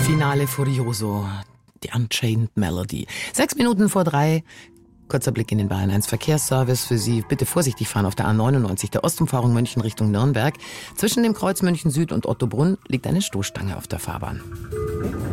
Finale Furioso, die Unchained Melody. 6:03. Kurzer Blick in den Bayern 1 Verkehrsservice für Sie. Bitte vorsichtig fahren auf der A99, der Ostumfahrung München Richtung Nürnberg. Zwischen dem Kreuz München Süd und Ottobrunn liegt eine Stoßstange auf der Fahrbahn.